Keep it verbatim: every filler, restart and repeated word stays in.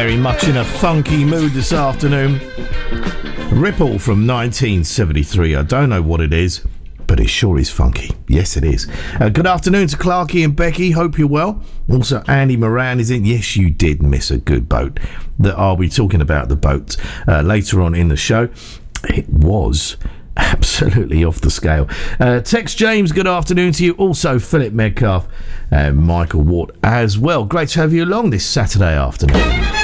very much in a funky mood this afternoon. Ripple from nineteen seventy-three. I don't know what it is, but it sure is funky. Yes, it is. Uh, good afternoon to Clarky and Becky. Hope you're well. Also, Andy Moran is in. Yes, you did miss a good boat. That I'll be talking about the boat uh, later on in the show. It was absolutely off the scale. Uh, Tex James, good afternoon to you. Also, Philip Metcalf and Michael Ward as well. Great to have you along this Saturday afternoon.